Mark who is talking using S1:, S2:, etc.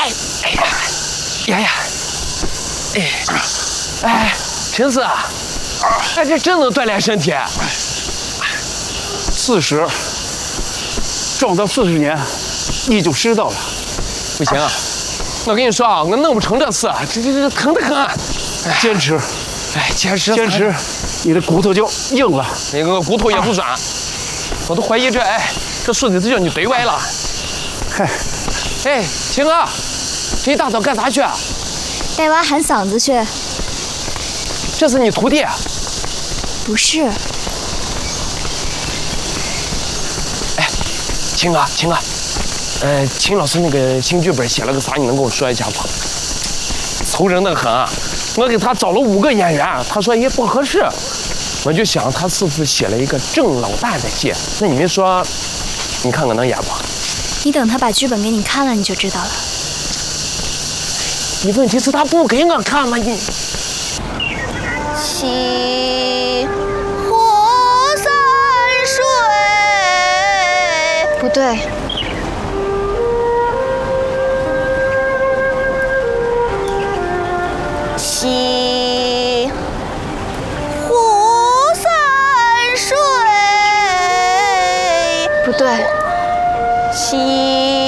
S1: 陈四啊，这真能锻炼身体。
S2: 40，撞到40年，你就知道了。
S1: 不行，我跟你说啊，我弄不成这次，这疼得很。
S2: 坚持，
S1: 坚持，
S2: 你的骨头就硬了。
S1: 那个骨头也不软，我都怀疑这树底子叫你怼歪了。秦哥，这一大早干啥去？
S3: 带娃喊嗓子去。
S1: 这是你徒弟？
S3: 不是。
S1: 秦哥，秦老师那个新剧本写了个啥？你能跟我说一下不？愁人的很，我给他找了5个演员，他说也不合适。我就想他是不是写了一个郑老大的戏？那你们说，你看我能演不？
S3: 你等他把剧本给你看了，你就知道了。
S1: 你问题是他不给我看吗？你。
S3: 西湖山水。 不对，西湖山水。不对，西。